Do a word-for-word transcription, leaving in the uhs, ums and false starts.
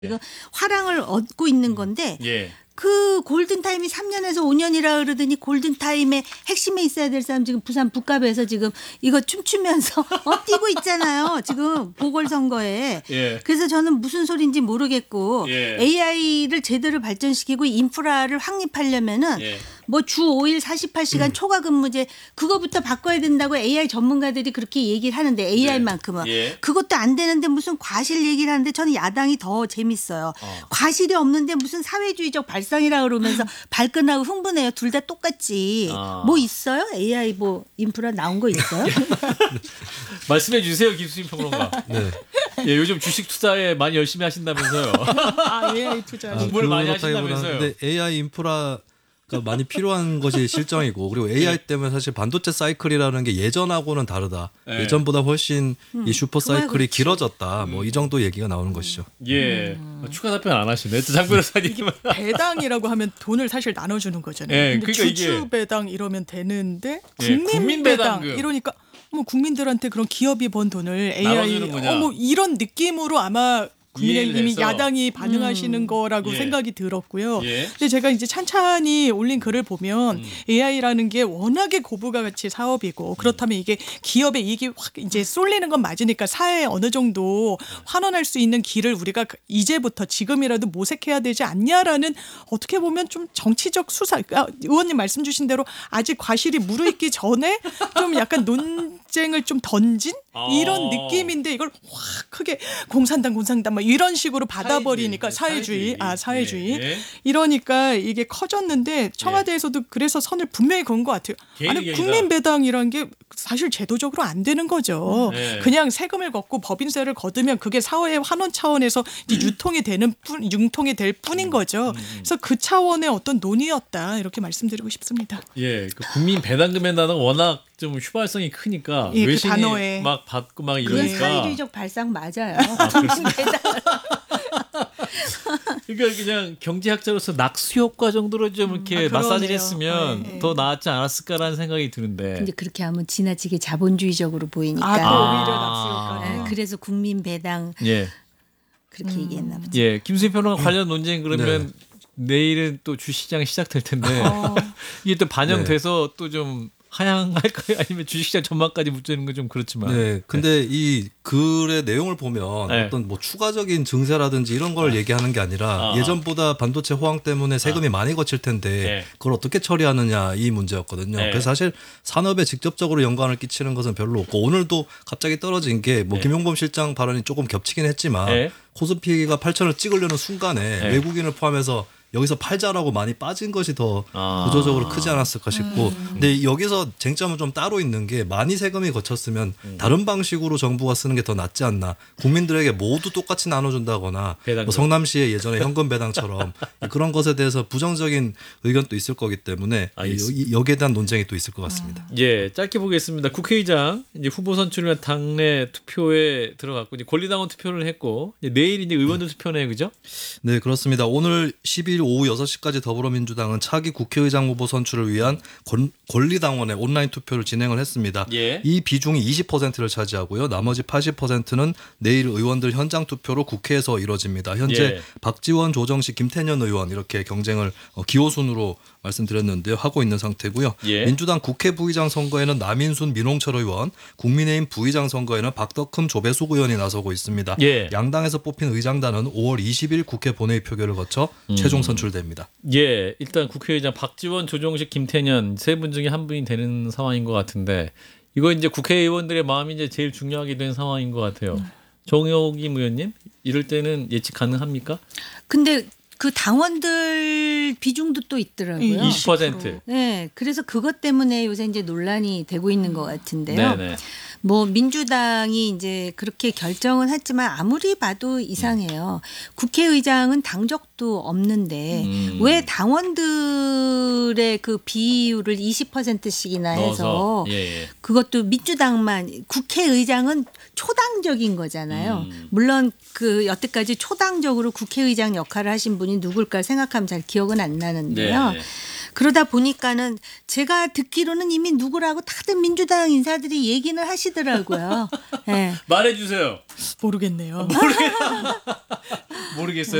이거 화랑을 얻고 있는 건데 예. 그 골든타임이 삼 년에서 오 년이라 그러더니 골든타임의 핵심에 있어야 될 사람 지금 부산 북갑에서 지금 이거 춤추면서 어, 뛰고 있잖아요. 지금 보궐선거에. 예. 그래서 저는 무슨 소리인지 모르겠고 예. 에이아이를 제대로 발전시키고 인프라를 확립하려면은 예. 뭐 주 오 일 사십팔 시간 음. 초과 근무제 그거부터 바꿔야 된다고 에이아이 전문가들이 그렇게 얘기를 하는데 에이아이만큼은 예. 그것도 안 되는데 무슨 과실 얘기를 하는데 저는 야당이 더 재밌어요. 어. 과실이 없는데 무슨 사회주의적 발상이라 그러면서 발끈하고 흥분해요. 둘 다 똑같지. 아. 뭐 있어요? 에이아이 뭐 인프라 나온 거 있어요? 말씀해 주세요, 김수진 평론가. 네. 예, 요즘 주식 투자에 많이 열심히 하신다면서요. 아, 에이아이 투자. 아, 공부를 많이 그렇다기보다는 하신다면서요. 근데 에이아이 인프라가 많이 필요한 것이 실정이고 그리고 에이아이 때문에 사실 반도체 사이클이라는 게 예전하고는 다르다. 네. 예전보다 훨씬 음, 이 슈퍼 그거야 사이클이 그렇지. 길어졌다. 뭐 이 정도 얘기가 나오는 것이죠. 예. 추가 답변 안 하시네. 장 변호사님은. 배당이라고 하면 돈을 사실 나눠주는 거잖아요. 예, 근데 그러니까 주주 이게- 배당 이러면 되는데 예, 국민, 국민 배당 배당금. 이러니까 뭐 국민들한테 그런 기업이 번 돈을 에이아이 나눠주는구나. 어, 뭐 이런 느낌으로 아마 국민의힘이 이해를 해서. 야당이 반응하시는 음. 거라고 예. 생각이 들었고요. 예. 근데 제가 이제 찬찬히 올린 글을 보면 음. 에이아이라는 게 워낙에 고부가 가치 사업이고 그렇다면 이게 기업의 이익이 확 이제 쏠리는 건 맞으니까 사회에 어느 정도 환원할 수 있는 길을 우리가 이제부터 지금이라도 모색해야 되지 않냐라는 어떻게 보면 좀 정치적 수사. 아, 의원님 말씀 주신 대로 아직 과실이 무르익기 전에 좀 약간 논쟁을 좀 던진 이런 어. 느낌인데 이걸 확 크게 공산당 공산당 막 이런 식으로 받아버리니까 사회주의, 사회주의, 아 사회주의 예, 예. 이러니까 이게 커졌는데 청와대에서도 그래서 선을 분명히 그은 것 같아요. 개인 아니 의견이다. 국민 배당이란 게 사실 제도적으로 안 되는 거죠. 네. 그냥 세금을 걷고 법인세를 거두면 그게 사회 환원 차원에서 이제 유통이 되는 뿐, 융통이 될 뿐인 거죠. 그래서 그 차원의 어떤 논의였다 이렇게 말씀드리고 싶습니다. 예, 그 국민 배당금의 단어가 워낙 좀 휘발성이 크니까 예, 그 외신이 단어에. 막 받고 막 그건 이러니까. 사회주의적 발상 맞아요. 그러니까 그냥 경제학자로서 낙수 효과 정도로 좀 이렇게 아, 그러네요. 마사지를 했으면 네. 더 나았지 않았을까라는 생각이 드는데. 근데 그렇게 하면 지나치게 자본주의적으로 보이니까. 아, 또 아. 오히려 낙수 효과. 네, 그래서 국민 배당 예, 그렇게 음. 얘기했나 보죠. 예, 김수희 평론가 관련 논쟁 그러면 내일은 또 주시장이 시작될 텐데 어. 이게 또 반영돼서 또 좀 하향할까요? 아니면 주식시장 전망까지 묻는 건 좀 그렇지만. 네. 근데 이 글의 내용을 보면 네. 어떤 뭐 추가적인 증세라든지 이런 걸 얘기하는 게 아니라 아. 예전보다 반도체 호황 때문에 세금이 많이 거칠 텐데 네. 그걸 어떻게 처리하느냐 이 문제였거든요. 네. 그래서 사실 산업에 직접적으로 연관을 끼치는 것은 별로 없고 오늘도 갑자기 떨어진 게 뭐 네. 김용범 실장 발언이 조금 겹치긴 했지만 네. 코스피가 팔천을 찍으려는 순간에 네. 외국인을 포함해서 여기서 팔자라고 많이 빠진 것이 더 아. 구조적으로 크지 않았을까 싶고 근데 여기서 쟁점은 좀 따로 있는 게 많이 세금이 거쳤으면 음. 다른 방식으로 정부가 쓰는 게 더 낫지 않나 국민들에게 모두 똑같이 나눠준다거나 배당금. 뭐 성남시의 예전에 현금 배당처럼 그런 것에 대해서 부정적인 의견도 있을 거기 때문에 알겠습니다. 이- 여기에 대한 논쟁이 또 있을 것 같습니다. 예, 짧게 보겠습니다. 국회의장 이제 후보 선출을 위한 당내 투표에 들어갔고 이제 권리당원 투표를 했고 이제 내일 이제 의원들 투표네요, 그죠? 네, 그렇습니다. 오늘 십이 일 오후 여섯 시까지 더불어민주당은 차기 국회의장 후보 선출을 위한 권, 권리당원의 온라인 투표를 진행을 했습니다. 예. 이 비중이 이십 퍼센트를 차지하고요. 나머지 팔십 퍼센트는 내일 의원들 현장 투표로 국회에서 이뤄집니다. 현재 예. 박지원, 조정식, 김태년 의원 이렇게 경쟁을 어, 기호순으로 말씀드렸는데요. 하고 있는 상태고요. 예. 민주당 국회 부의장 선거에는 남인순, 민홍철 의원, 국민의힘 부의장 선거에는 박덕흠, 조배숙 의원이 나서고 있습니다. 예. 양당에서 뽑힌 의장단은 오월 이십일 국회 본회의 표결을 거쳐 음. 최종 선출됩니다. 예, 일단 국회의장 박지원, 조정식, 김태년 세 분 중에 한 분이 되는 상황인 것 같은데 이거 이제 국회의원들의 마음이 이제 제일 중요하게 된 상황인 것 같아요. 정효김 의원님, 이럴 때는 예측 가능합니까? 근데 그 당원들 비중도 또 있더라고요. 예, 이십 퍼센트. 네, 그래서 그것 때문에 요새 이제 논란이 되고 있는 것 같은데요. 네네. 뭐 민주당이 이제 그렇게 결정은 했지만 아무리 봐도 이상해요. 국회의장은 당적도 없는데 음. 왜 당원들의 그 비율을 이십 퍼센트씩이나 해서 넣어서 예, 예. 그것도 민주당만 국회의장은 초당적인 거잖아요. 음. 물론 그 여태까지 초당적으로 국회의장 역할을 하신 분이 누굴까 생각하면 잘 기억은 안 나는데요. 네. 그러다 보니까는 제가 듣기로는 이미 누구라고 다들 민주당 인사들이 얘기는 하시더라고요. 예. 말해주세요. 모르겠네요. 모르겠어요.